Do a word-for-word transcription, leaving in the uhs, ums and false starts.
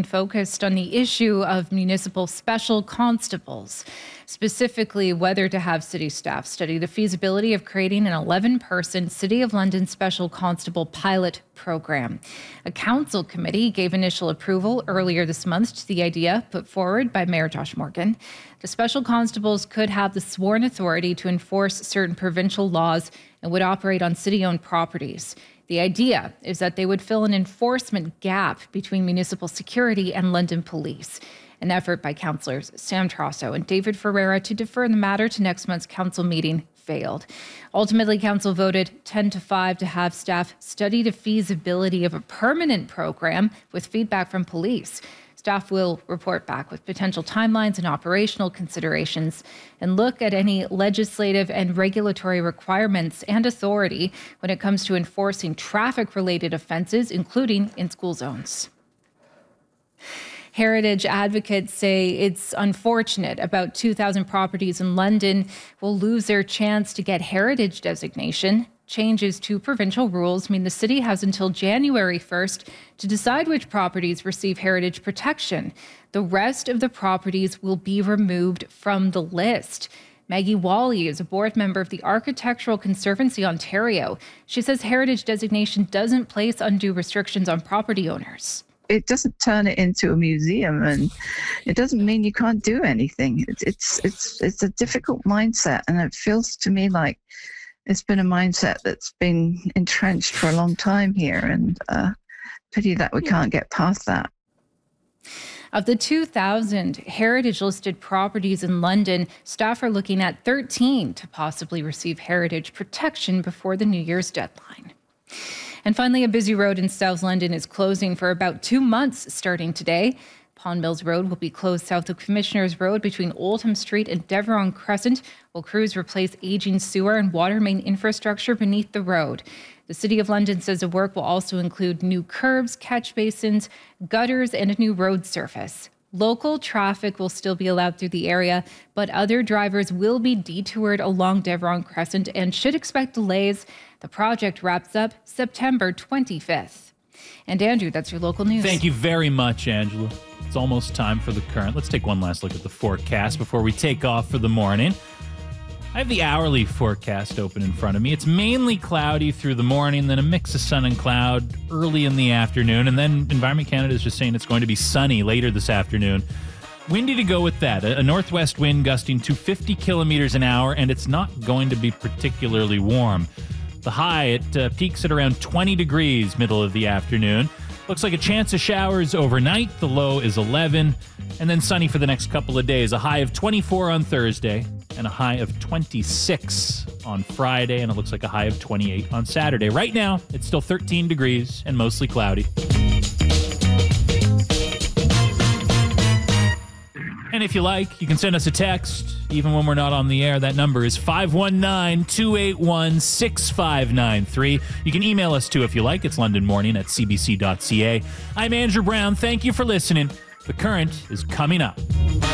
focused on the issue of municipal special constables, specifically whether to have city staff study the feasibility of creating an eleven-person City of London Special Constable pilot program. A council committee gave initial approval earlier this month to the idea put forward by Mayor Josh Morgan. The special constables could have the sworn authority to enforce certain provincial laws and would operate on city-owned properties. The idea is that they would fill an enforcement gap between municipal security and London police. An effort by councillors Sam Trasso and David Ferreira to defer the matter to next month's council meeting failed. Ultimately, council voted ten to five to have staff study the feasibility of a permanent program with feedback from police. Staff will report back with potential timelines and operational considerations and look at any legislative and regulatory requirements and authority when it comes to enforcing traffic-related offences, including in school zones. Heritage advocates say it's unfortunate about two thousand properties in London will lose their chance to get heritage designation. Changes to provincial rules mean the city has until January first to decide which properties receive heritage protection. The rest of the properties will be removed from the list. Maggie Wally is a board member of the Architectural Conservancy Ontario. She says heritage designation doesn't place undue restrictions on property owners. It doesn't turn it into a museum, and it doesn't mean you can't do anything. It's it's it's it's a difficult mindset, and it feels to me like it's been a mindset that's been entrenched for a long time here, and uh, pity that we can't get past that. Of the two thousand heritage-listed properties in London, staff are looking at thirteen to possibly receive heritage protection before the New Year's deadline. And finally, a busy road in South London is closing for about two months starting today. Pond Mills Road will be closed south of Commissioners Road between Oldham Street and Deveron Crescent, while crews replace aging sewer and water main infrastructure beneath the road. The City of London says the work will also include new curbs, catch basins, gutters, and a new road surface. Local traffic will still be allowed through the area, but other drivers will be detoured along Deveron Crescent and should expect delays. The project wraps up September twenty-fifth. And Andrew, that's your local news. Thank you very much, Angela. It's almost time for the current. Let's take one last look at the forecast before we take off for the morning. I have the hourly forecast open in front of me. It's mainly cloudy through the morning, then a mix of sun and cloud early in the afternoon, and then Environment Canada is just saying it's going to be sunny later this afternoon. Windy to go with that. A northwest wind gusting to fifty kilometers an hour, and it's not going to be particularly warm. The high, it uh, peaks at around twenty degrees middle of the afternoon. Looks like a chance of showers overnight. The low is eleven. And then sunny for the next couple of days. A high of twenty-four on Thursday and a high of twenty-six on Friday. And it looks like a high of twenty-eight on Saturday. Right now, it's still thirteen degrees and mostly cloudy. And if you like, you can send us a text, even when we're not on the air. That number is five one nine, two eight one, six five nine three. You can email us too if you like. It's londonmorning at c b c dot c a. I'm Andrew Brown. Thank you for listening. The Current is coming up.